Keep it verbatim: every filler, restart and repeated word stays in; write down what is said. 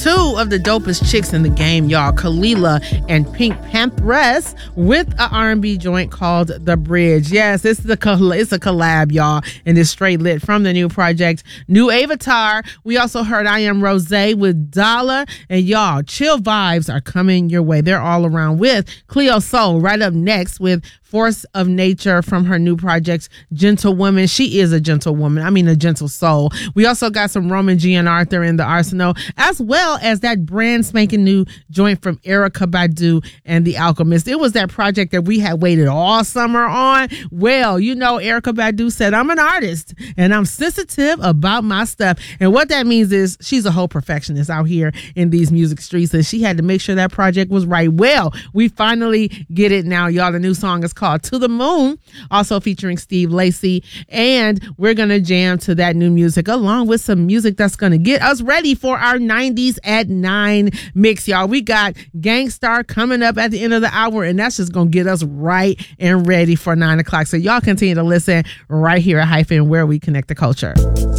Two of the dopest chicks in the game, y'all, Kalila and Pink Pantheress, with an R and B joint called The Bridge. Yes, it's the it's a collab, y'all, and it's straight lit from the new project, New Avatar. We also heard I Am Rosé with Dollar, and y'all, chill vibes are coming your way. They're all around with Cleo Soul right up next with Force of Nature from her new project, Gentle Woman. She is a gentle woman. I mean, a gentle soul. We also got some Roman G and Arthur in the arsenal, as well as that brand spanking new joint from Erykah Badu and The Alchemist. It was that project that we had waited all summer on. Well, you know, Erykah Badu said, I'm an artist and I'm sensitive about my stuff. And what that means is she's a whole perfectionist out here in these music streets, and she had to make sure that project was right. Well, we finally get it now, y'all. The new song is called called To the Moon, also featuring Steve Lacy, and we're gonna jam to that new music along with some music that's gonna get us ready for our nineties at nine mix, y'all. We got Gangstar coming up at the end of the hour, and that's just gonna get us right and ready for nine o'clock. So y'all continue to listen right here at Hyphen, where we connect the culture.